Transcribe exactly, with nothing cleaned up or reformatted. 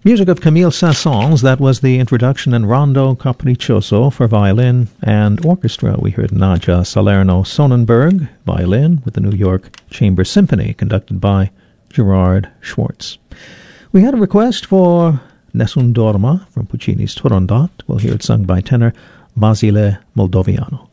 Music of Camille Saint-Saëns, that was the introduction in Rondo Capriccioso for violin and orchestra. We heard Nadja Salerno-Sonnenberg, violin, with the New York Chamber Symphony, conducted by Gerard Schwartz. We had a request for Nessun Dorma from Puccini's Turandot. We'll hear it sung by tenor Basile Moldoviano.